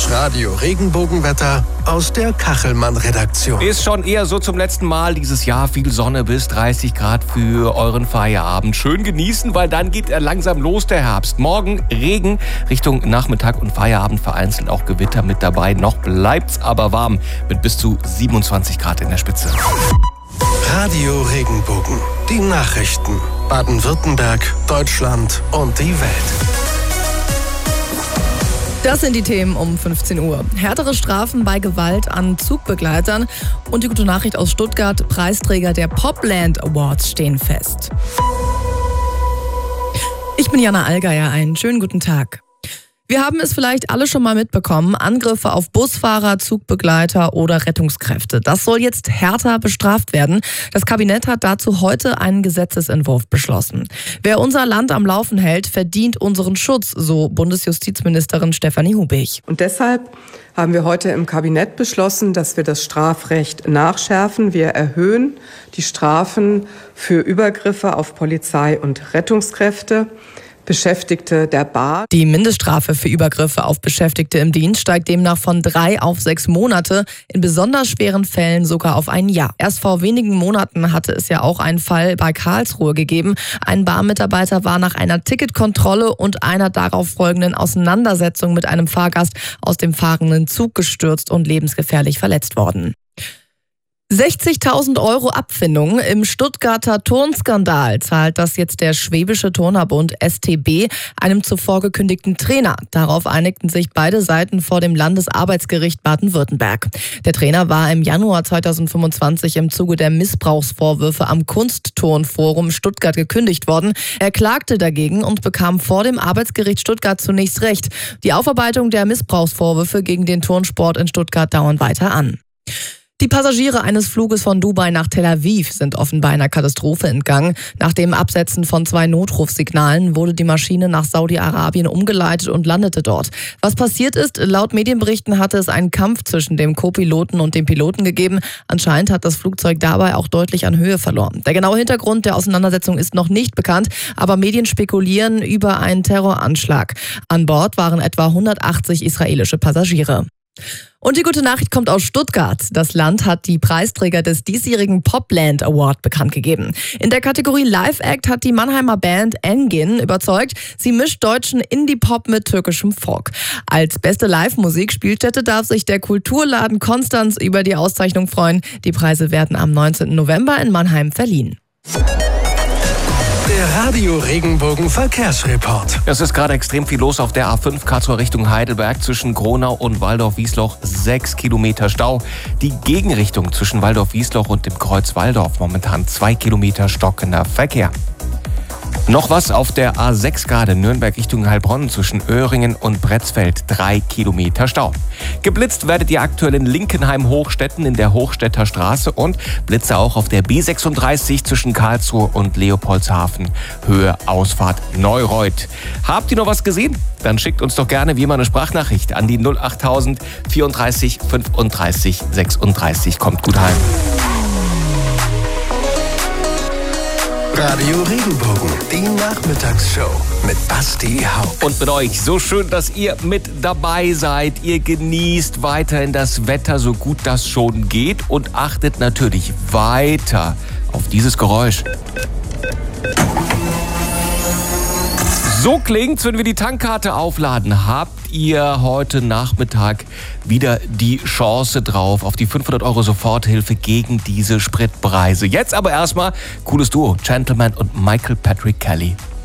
Das Radio-Regenbogenwetter aus der Kachelmann-Redaktion. Ist schon eher so zum letzten Mal dieses Jahr. Viel Sonne bis 30 Grad für euren Feierabend. Schön genießen, weil dann geht er langsam los, der Herbst. Morgen Regen Richtung Nachmittag und Feierabend, vereinzelt auch Gewitter mit dabei. Noch bleibt's aber warm mit bis zu 27 Grad in der Spitze. Radio-Regenbogen. Die Nachrichten. Baden-Württemberg, Deutschland und die Welt. Das sind die Themen um 15 Uhr. Härtere Strafen bei Gewalt an Zugbegleitern und die gute Nachricht aus Stuttgart: Preisträger der Popland Awards stehen fest. Ich bin Jana Allgeier, einen schönen guten Tag. Wir haben es vielleicht alle schon mal mitbekommen: Angriffe auf Busfahrer, Zugbegleiter oder Rettungskräfte. Das soll jetzt härter bestraft werden. Das Kabinett hat dazu heute einen Gesetzesentwurf beschlossen. Wer unser Land am Laufen hält, verdient unseren Schutz, so Bundesjustizministerin Stefanie Hubig. Und deshalb haben wir heute im Kabinett beschlossen, dass wir das Strafrecht nachschärfen. Wir erhöhen die Strafen für Übergriffe auf Polizei und Rettungskräfte, Beschäftigte der Bahn. Die Mindeststrafe für Übergriffe auf Beschäftigte im Dienst steigt demnach von 3 auf 6 Monate, in besonders schweren Fällen sogar auf ein Jahr. Erst vor wenigen Monaten hatte es ja auch einen Fall bei Karlsruhe gegeben. Ein Bahnmitarbeiter war nach einer Ticketkontrolle und einer darauf folgenden Auseinandersetzung mit einem Fahrgast aus dem fahrenden Zug gestürzt und lebensgefährlich verletzt worden. 60.000 € Abfindung im Stuttgarter Turnskandal zahlt das jetzt der Schwäbische Turnerbund STB einem zuvor gekündigten Trainer. Darauf einigten sich beide Seiten vor dem Landesarbeitsgericht Baden-Württemberg. Der Trainer war im Januar 2025 im Zuge der Missbrauchsvorwürfe am Kunstturnforum Stuttgart gekündigt worden. Er klagte dagegen und bekam vor dem Arbeitsgericht Stuttgart zunächst Recht. Die Aufarbeitung der Missbrauchsvorwürfe gegen den Turnsport in Stuttgart dauern weiter an. Die Passagiere eines Fluges von Dubai nach Tel Aviv sind offenbar einer Katastrophe entgangen. Nach dem Absetzen von 2 Notrufsignalen wurde die Maschine nach Saudi-Arabien umgeleitet und landete dort. Was passiert ist: Laut Medienberichten hatte es einen Kampf zwischen dem Co-Piloten und dem Piloten gegeben. Anscheinend hat das Flugzeug dabei auch deutlich an Höhe verloren. Der genaue Hintergrund der Auseinandersetzung ist noch nicht bekannt, aber Medien spekulieren über einen Terroranschlag. An Bord waren etwa 180 israelische Passagiere. Und die gute Nachricht kommt aus Stuttgart. Das Land hat die Preisträger des diesjährigen Popland Award bekannt gegeben. In der Kategorie Live Act hat die Mannheimer Band Engin überzeugt. Sie mischt deutschen Indie-Pop mit türkischem Folk. Als beste Live-Musik-Spielstätte darf sich der Kulturladen Konstanz über die Auszeichnung freuen. Die Preise werden am 19. November in Mannheim verliehen. Der Radio-Regenbogen-Verkehrsreport. Es ist gerade extrem viel los auf der A5 Karlsruhe Richtung Heidelberg zwischen Gronau und Waldorf-Wiesloch. 6 Kilometer Stau. Die Gegenrichtung zwischen Waldorf-Wiesloch und dem Kreuz Walldorf momentan 2 Kilometer stockender Verkehr. Noch was auf der A6 gerade Nürnberg Richtung Heilbronn zwischen Öhringen und Bretzfeld 3 Kilometer Stau. Geblitzt werdet ihr aktuell in Linkenheim-Hochstetten in der Hochstädter Straße und Blitze auch auf der B36 zwischen Karlsruhe und Leopoldshafen, Höhe Ausfahrt Neureuth. Habt ihr noch was gesehen? Dann schickt uns doch gerne wie immer eine Sprachnachricht an die 08000 34 35 36. Kommt gut heim. Radio Regenbogen, die Nachmittagsshow mit Basti Hauck. Und mit euch, so schön, dass ihr mit dabei seid. Ihr genießt weiterhin das Wetter, so gut das schon geht, und achtet natürlich weiter auf dieses Geräusch. So klingt's, wenn wir die Tankkarte aufladen. Habt ihr heute Nachmittag wieder die Chance drauf auf die 500 € Soforthilfe gegen diese Spritpreise. Jetzt aber erstmal cooles Duo, Gentleman und Michael Patrick Kelly.